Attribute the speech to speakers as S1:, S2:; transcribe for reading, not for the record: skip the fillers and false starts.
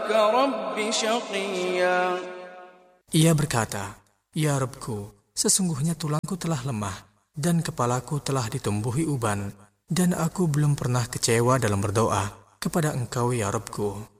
S1: دعوتك رب شقيا.
S2: Ia berkata, "Ya Rabbku, sesungguhnya tulangku telah lemah dan kepalaku telah ditumbuhi uban, dan aku belum pernah kecewa dalam berdoa kepada Engkau ya Rabbku."